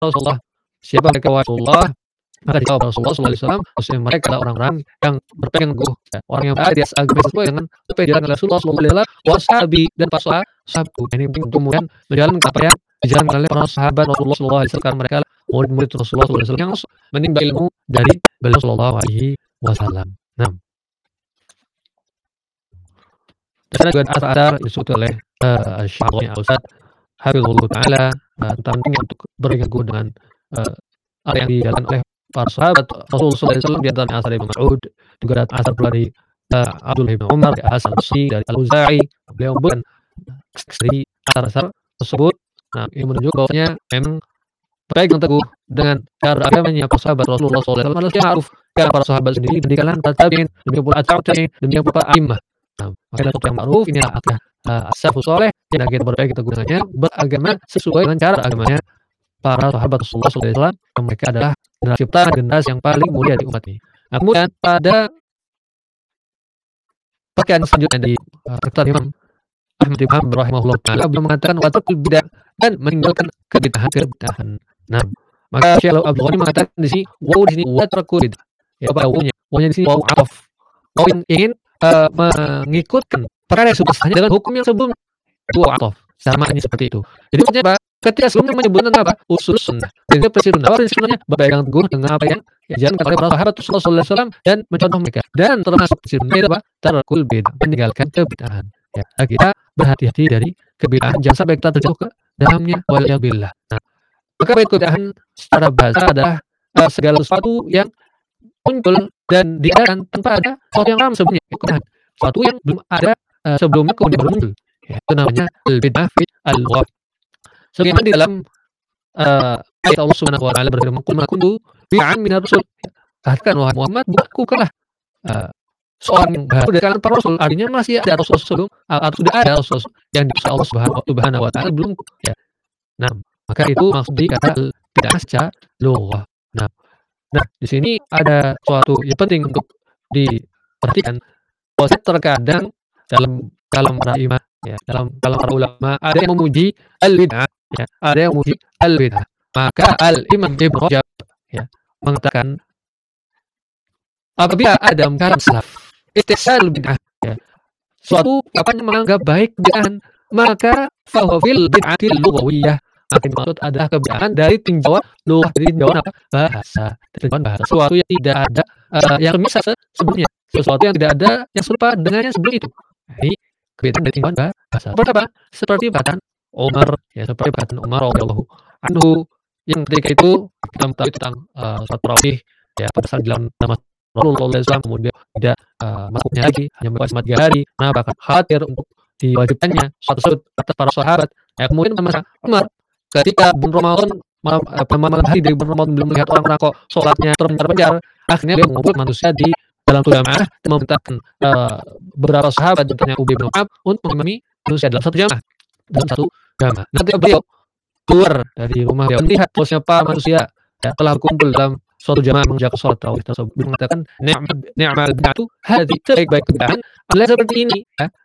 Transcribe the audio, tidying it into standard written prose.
Rasulullah, siapa mereka wahai Rasulullah? Maka dijawab Rasulullah SAW, maksudnya mereka adalah orang-orang yang berpegang teguh, ya, orang yang berada di atas agama sesuai dengan apa yang dijalankan Rasulullah SAW, washabi dan para sahabatku. Ini penting untuk kemudian menjalankan apa yang dijalankan oleh para sahabat Rasulullah SAW, karena mereka murid-murid Rasulullah SAW yang menimba ilmu dari beliau Sallallahu Alaihi Wasallam. Nah, dan juga asar disebut oleh Syekh Al-Ustaz Hafizahullah Taala tentang pentingnya untuk berpegang teguh dengan apa yang dijalankan oleh para sahabat Rasulullah SAW, di antaranya asar Ibnu Mas'ud, juga ada asar pula dari Abdullah bin Umar, asar Basri dari Al-Auza'i. Beliau bukan dari asar-asar tersebut. Nah, ini menunjukkan bahwasanya memang berpegang teguh dengan cara agamanya para sahabat Rasulullah SAW adalah yang ma'ruf, karena para sahabat sendiri di kalangan tabi'in, demikian pula at-tabi'in, demikian pula a'immah. Nah, maka itu yang ma'ruf, inilah akidah as-salafus saleh yang kita berpegang teguh dengannya, beragama sesuai dengan cara agamanya para sahabat Rasulullah SAW, yang mereka adalah generasi pertama, generasi yang paling mulia di umat ini. Nah, kemudian pada pakaian selanjutnya dari kata Imam Ahmad bin Hanbal rahimahullah taala, beliau mengatakan watarkul bid'ah, dan meninggalkan kebid'ahan. Nah, maka Syekh Abdul Ghani mengatakan di sini waw, di sini watarkul bid'ah. Ya, apa wawnya? Wawnya di sini waw ataf. Waw ingin mengikutkan perkara yang sebelumnya dengan hukum yang sebelumnya. Itu waw ataf. Samanya seperti itu. Jadi maksudnya apa? Ketika sebelumnya menyebutkan apa? Usul sunnah. Jadi prinsip sunnahnya berpegang teguh dengan apa yang dijalankan oleh para sahabat Rasulullah SAW dan mencontoh mereka. Dan termasuk prinsip sunnah itu apa? Tarkul bid'ah, meninggalkan kebid'ahan. Ya, kita berhati-hati dari kebid'ahan, jangan sampai kita terjatuh ke dalamnya, waliyadzubillah. Nah, maka kebid'ahan secara bahasa adalah segala sesuatu yang muncul dan diadakan tanpa ada sesuatu yang ramai sebelumnya. Kebid'ahan, sesuatu yang belum ada sebelumnya kemudian baru muncul. Ya, itu namanya al-bid'ah fi al-lughah. Sebagaimana di dalam ayat Allah Subhanahu wa taala berfirman, "Qul ma kuntu bid'an minar rusul." Katakan wahai Muhammad, bukanlah seorang yang baru dari kalangan para rasul. Artinya masih ada rasul sebelum, atau sudah ada rasul yang diutus Allah Subhanahu wa taala belum, ya. Nah, maka itu maksud di kata bid'ah secara lughah. Nah, di sini ada suatu yang penting untuk diperhatikan, bahwa terkadang dalam kalam para imam, ya, dalam kalam para ulama ada yang memuji al-bid'ah, ya, ada yang memuji al-bid'ah. Maka al-Imam Ibnu Rajab, ya, mengatakan apabila ada dalam kalam salaf istihsan bid'ah, ya, suatu apa yang menganggap baik bid'ahan, maka fa huwa fil bid'atil lughawiyah. Maka dimaksud adalah kebid'ahan dari tinjauan lughah, dari tinjauan apa? Bahasa. Sesuatu yang tidak ada yang misal sebelumnya, sesuatu yang tidak ada yang serupa dengannya sebelum itu. Ini kebid'ahan dari tinjauan bahasa. Seperti apa? Seperti perkataan Umar, ya, seperti perkataan Umar radhiyallahu anhu yang ketika itu kita mengetahui tentang surat tarawih, ya, pada saat jalan nama Rasulullah SAW, kemudian tidak masuknya lagi hanya membaca 3 hari, nah bahkan khawatir untuk diwajibkannya suatu tersebut atas para sahabat. Ya, kemudian masa Umar ketika bulan Ramadan, malam hari dari bulan Ramadan, belum melihat orang-orang kok sholatnya terpencar-pencar, akhirnya dia mengumpul manusia di dalam jamaah dan memerintahkan beberapa sahabat, contohnya Ubay bin Ka'ab, untuk mengimami manusia dalam satu jamaah. Nanti beliau keluar dari rumah, dia melihat bahwasanya para manusia, ya, telah berkumpul dalam suatu jamaah mengerjakan sholat tarawih tersebut. Dia mengatakan ni'mal bid'atu hadhi, sebaik-baik kebid'ahan adalah seperti ini, ya,